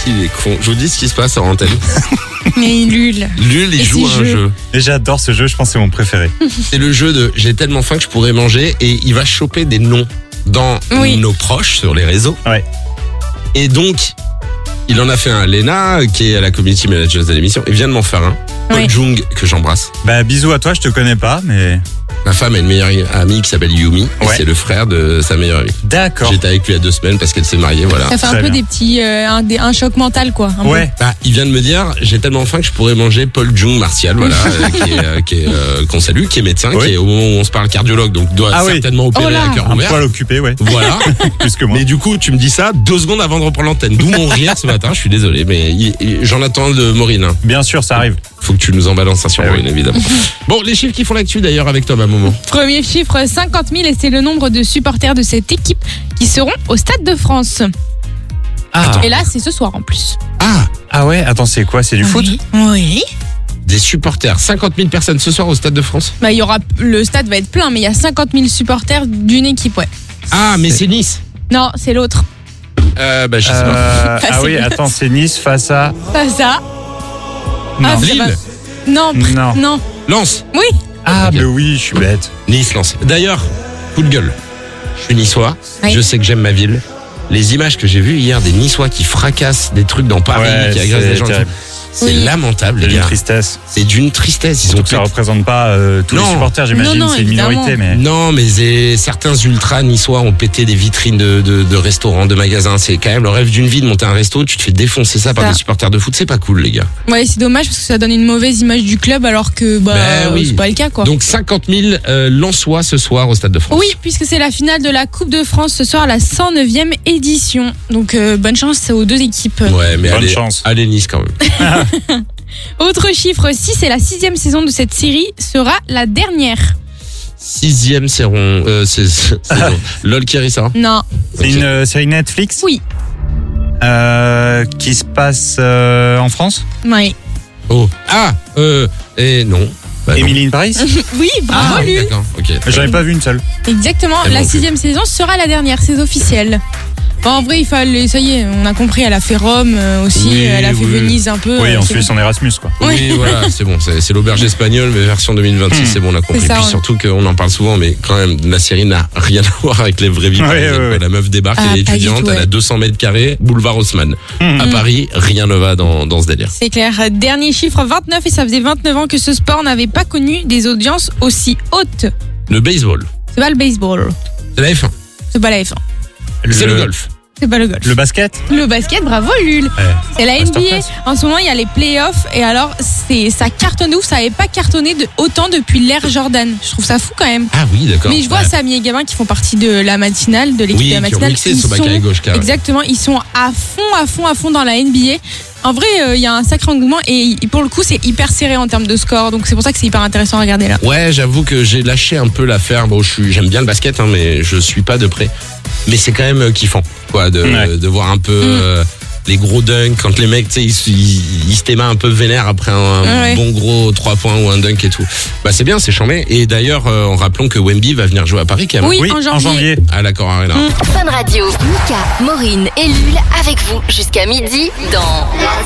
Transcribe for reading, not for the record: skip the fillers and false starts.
Il est con. Je vous dis ce qui se passe en antenne. Mais Lul, Il joue à un jeu. Et j'adore ce jeu, je pense que c'est mon préféré. C'est le jeu de j'ai tellement faim que je pourrais manger et il va choper des noms dans nos proches sur les réseaux. Ouais. Et donc, il en a fait un à Léna, qui est à la community manager de l'émission, et vient de m'en faire un. Paul Jung, que j'embrasse. Bah, bisous à toi, je te connais pas, mais... Ma femme a une meilleure amie qui s'appelle Yumi, et c'est le frère de sa meilleure amie. D'accord. J'étais avec lui il y a 2 semaines parce qu'elle s'est mariée, voilà. ça fait un peu des petits, un choc mental, quoi. Ouais. Bah, il vient de me dire, j'ai tellement faim que je pourrais manger Paul Jung Martial, voilà, qu'on salue, qui est médecin, qui est au moment où on se parle cardiologue, donc doit certainement opérer à cœur ouvert. Un poil occupé, Voilà. Plus que moi. Mais du coup, tu me dis ça 2 secondes avant de reprendre l'antenne. D'où mon rire ce matin, je suis désolé, mais j'en attends de Maureen. Hein. Bien sûr, ça arrive. Faut que tu nous en balances ça sur Maureen, évidemment. Bon, les chiffres qui font l'actu d'ailleurs avec toi, ma maman. Premier chiffre, 50 000, et c'est le nombre de supporters de cette équipe qui seront au Stade de France. Et là, c'est ce soir en plus. Ah ouais, attends, c'est quoi? C'est du foot? Oui. Des supporters, 50 000 personnes ce soir au Stade de France? Bah, le stade va être plein, mais il y a 50 000 supporters d'une équipe, Ah, mais c'est Nice? Non, c'est l'autre. Bah, je sais pas. Ah oui, attends, c'est Nice face à... Pas ça. Non. Lille? Non. Lens? Oui. Ah, mais oui, je suis bête. Nice, Lens. D'ailleurs, coup de gueule. Je suis niçois, je sais que j'aime ma ville. Les images que j'ai vues hier des Niçois qui fracassent des trucs dans Paris, qui agressent des gens, c'est lamentable, les gars. C'est d'une tristesse. C'est d'une tristesse. Ça représente pas tous les supporters, j'imagine, c'est une minorité. Mais... Non, mais certains ultras niçois ont pété des vitrines de restaurants, de magasins. C'est quand même le rêve d'une vie de monter un resto. Tu te fais défoncer ça par des supporters de foot. C'est pas cool, les gars. Ouais, c'est dommage parce que ça donne une mauvaise image du club alors que c'est pas le cas, quoi. Donc 50 000 Lensois ce soir au Stade de France. Oui, puisque c'est la finale de la Coupe de France ce soir, la 109e édition. Donc bonne chance aux 2 équipes. Ouais, mais bonne chance. Allez Nice quand même. Autre chiffre, 6, c'est la 6e saison de cette série, sera la dernière. 6e saison. LOL Kérissa. Non. C'est une série Netflix? Oui. Qui se passe en France? Oui. Oh. Et non. Emily in Paris? Oui, bravo, Lul. D'accord, ok. J'en ai pas vu une seule. Exactement, la 6e saison sera la dernière, c'est officiel. Bon, en vrai, il fallait, ça y est, on a compris, elle a fait Rome aussi, elle a fait Venise un peu. Oui, on suit son Erasmus, quoi. Oui, voilà, c'est bon, c'est l'auberge espagnole, mais version 2026, c'est bon, on a compris. Ça, puis surtout qu'on en parle souvent, mais quand même, la série n'a rien à voir avec les vraies vies parisiennes. La meuf débarque, elle est étudiante, elle a 200 mètres carrés, boulevard Haussmann. À Paris, rien ne va dans ce délire. C'est clair. Dernier chiffre, 29, et ça faisait 29 ans que ce sport n'avait pas connu des audiences aussi hautes. Le baseball. C'est pas le baseball. C'est la F1. C'est pas la F1. C'est le golf. C'est pas le golf. Le basket? Le basket, bravo Lul. C'est la NBA. En ce moment, il y a les playoffs et alors ça cartonne de ouf. Ça n'avait pas cartonné autant depuis l'ère Jordan. Je trouve ça fou quand même. Ah oui, d'accord. Mais je vois Samy et Gabin qui font partie de la matinale, de l'équipe de la matinale. Qui ont mixé Sobaca et Gauche, exactement, ils sont à fond dans la NBA. En vrai, il y a un sacré engouement et pour le coup, c'est hyper serré en termes de score. Donc c'est pour ça que c'est hyper intéressant à regarder là. Ouais, j'avoue que j'ai lâché un peu l'affaire. Bon, j'aime bien le basket, mais je suis pas de près. Mais c'est quand même kiffant, quoi, de voir un peu les gros dunks quand les mecs, tu sais, ils se témaient un peu vénère après un bon gros 3 points ou un dunk et tout. Bah c'est bien, c'est chambé. Et d'ailleurs, en rappelant que Wemby va venir jouer à Paris quand même. Oui, en janvier. À l'Accor Arena. Fun Radio, Mika, Maureen et Lul avec vous jusqu'à midi dans